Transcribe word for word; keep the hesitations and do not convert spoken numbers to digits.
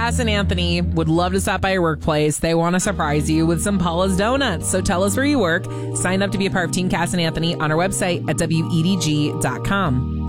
Cass and Anthony would love to stop by your workplace. They want to surprise you with some Paula's Donuts. So tell us where you work. Sign up to be a part of Team Cass and Anthony on our website at W E D G dot com.